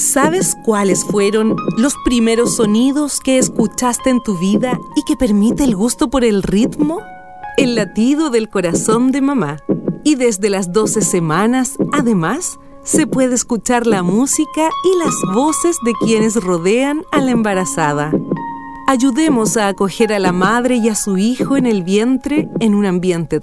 ¿Sabes cuáles fueron los primeros sonidos que escuchaste en tu vida y que permite el gusto por el ritmo? El latido del corazón de mamá. Y desde las 12 semanas, además, se puede escuchar la música y las voces de quienes rodean a la embarazada. Ayudemos a acoger a la madre y a su hijo en el vientre en un ambiente